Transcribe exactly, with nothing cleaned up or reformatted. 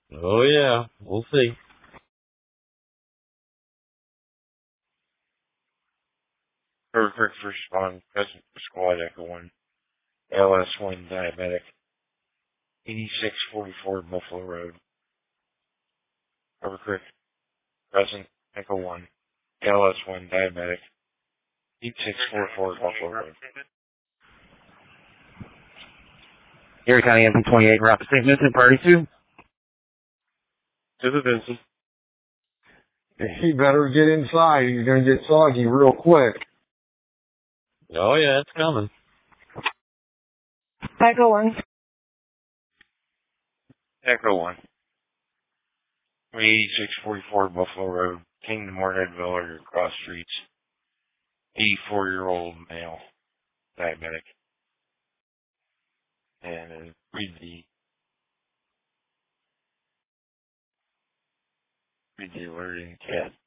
Oh yeah, we'll see. Her quick respond, present for squad Echo one, L S one diabetic, eighty-six forty-four Buffalo Road. Her quick present Echo one, L S one diabetic, eighty-six forty-four Buffalo Road. Erie County M P twenty-eight, route to Saint Vincent, party two. To the Vincent. He better get inside. He's going to get soggy real quick. Oh yeah, it's coming. Echo one. Echo one. eighty-six forty-four Buffalo Road, Kingdom Moreheadville or your cross streets. eighty-four-year-old male, diabetic. And uh, read the read the alerting cat.